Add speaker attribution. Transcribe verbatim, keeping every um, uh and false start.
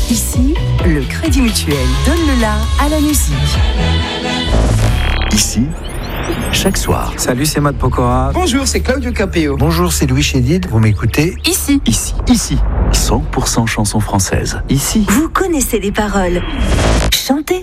Speaker 1: Ici, le Crédit Mutuel donne le la à la musique.
Speaker 2: Ici, chaque soir.
Speaker 3: Salut, c'est Matt Pokora.
Speaker 4: Bonjour, c'est Claudio Capéo.
Speaker 5: Bonjour, c'est Louis Chédid. Vous m'écoutez?
Speaker 1: Ici.
Speaker 2: Ici. Ici. cent pour cent chansons françaises. Ici.
Speaker 1: Vous connaissez les paroles. Chantez.